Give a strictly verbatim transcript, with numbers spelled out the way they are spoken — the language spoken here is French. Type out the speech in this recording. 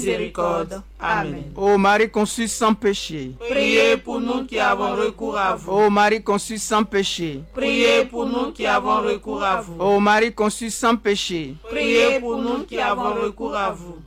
miséricorde. Amen. Ô Marie conçue sans péché, Priez pour nous qui avons recours à vous. ô Marie conçue sans péché, Priez pour nous qui avons recours à vous. ô Marie conçue sans péché, Priez pour nous qui avons recours à vous.